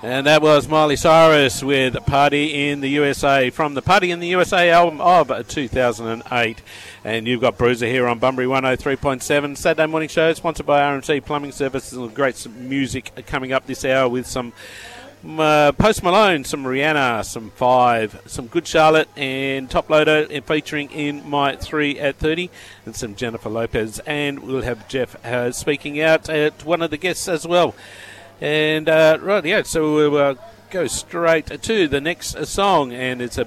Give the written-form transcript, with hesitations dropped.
And that was Miley Cyrus with Party in the USA from the Party in the USA album of 2008. And you've got Bruiser here on Bunbury 103.7. Saturday morning show sponsored by RMC Plumbing Services. Great music coming up this hour with some Post Malone, some Rihanna, some Five, some Good Charlotte and Top Loader featuring In My 3 at 30 and some Jennifer Lopez. And we'll have Jeff speaking out at one of the guests as well. And so we'll go straight to the next song, and it's a